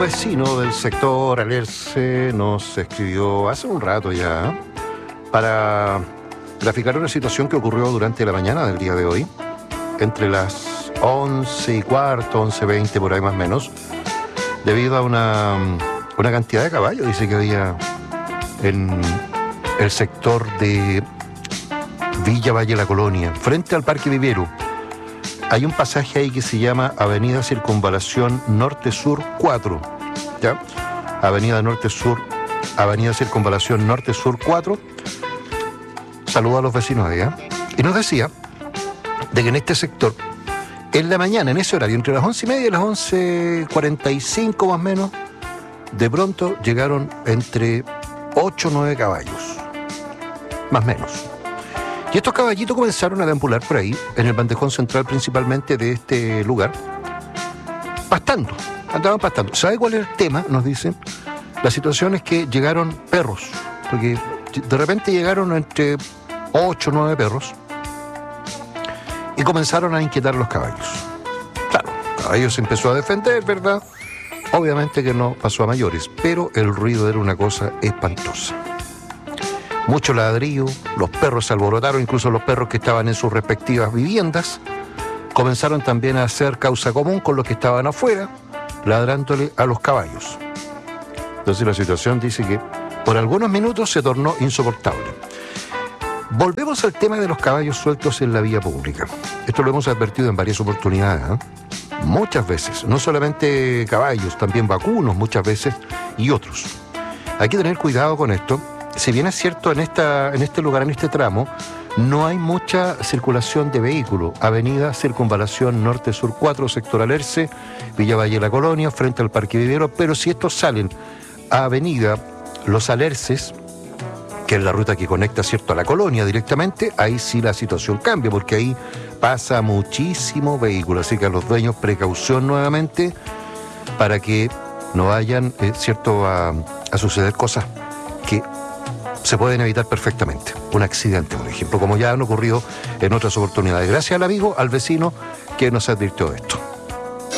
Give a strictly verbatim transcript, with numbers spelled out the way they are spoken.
vecino del sector Alerce nos escribió hace un rato ya para graficar una situación que ocurrió durante la mañana del día de hoy, entre las once y cuarto, once veinte por ahí más o menos, debido a una, una cantidad de caballos, dice que había en el sector de Villa Valle La Colonia, frente al Parque Vivero. Hay un pasaje ahí que se llama Avenida Circunvalación Norte-Sur cuatro, ¿ya? Avenida Norte-Sur, Avenida Circunvalación Norte-Sur cuatro. Saludo a los vecinos de allá. Y nos decía de que en este sector, en la mañana, en ese horario, entre las once y media y las once cuarenta y cinco más o menos, de pronto llegaron entre ocho o nueve caballos, más o menos. Y estos caballitos comenzaron a deambular por ahí, en el bandejón central principalmente de este lugar, pastando, andaban pastando. ¿Sabe cuál es el tema? Nos dicen. La situación es que llegaron perros, porque de repente llegaron entre ocho o nueve perros y comenzaron a inquietar los caballos. Claro, el caballo se empezó a defender, ¿verdad? Obviamente que no pasó a mayores, pero el ruido era una cosa espantosa. Mucho ladrillo, los perros se alborotaron, incluso los perros que estaban en sus respectivas viviendas comenzaron también a hacer causa común con los que estaban afuera, ladrándole a los caballos. Entonces la situación dice que por algunos minutos se tornó insoportable. Volvemos al tema de los caballos sueltos en la vía pública. Esto lo hemos advertido en varias oportunidades, ¿eh? Muchas veces, no solamente caballos, también vacunos muchas veces y otros. Hay que tener cuidado con esto. Si bien es cierto, en, esta, en este lugar, en este tramo, no hay mucha circulación de vehículos. Avenida Circunvalación Norte-Sur cuatro, sector Alerce, Villa Valle La Colonia, frente al Parque Vivero, pero si estos salen a Avenida Los Alerces, que es la ruta que conecta, cierto, a la colonia directamente, ahí sí la situación cambia, porque ahí pasa muchísimo vehículo. Así que a los dueños, precaución nuevamente, para que no vayan, eh, cierto, a, a suceder cosas que se pueden evitar perfectamente. Un accidente, por ejemplo, como ya han ocurrido en otras oportunidades. Gracias al amigo, al vecino que nos advirtió de esto.